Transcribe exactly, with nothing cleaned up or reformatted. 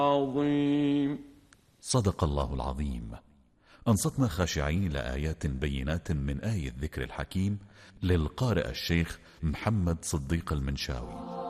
عظيم. صدق الله العظيم. أنصتنا خاشعين لآيات بينات من آية الذكر الحكيم للقارئ الشيخ محمد صديق المنشاوي.